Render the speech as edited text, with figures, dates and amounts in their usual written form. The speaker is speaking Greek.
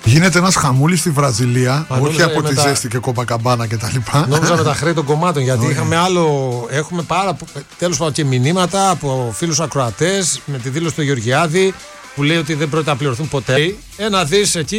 Γίνεται ένας χαμούλης στη Βραζιλία, όχι από τη ζέστη και Κοπακαμπάνα κτλ. Νόμιζα με τα χρέη των κομμάτων, γιατί έχουμε τέλος πάντων και μηνύματα από φίλους ακροατές με τη δήλωση του Γεωργιάδη που λέει ότι δεν πρόκειται να πληρωθούν ποτέ. Ένα δις εκεί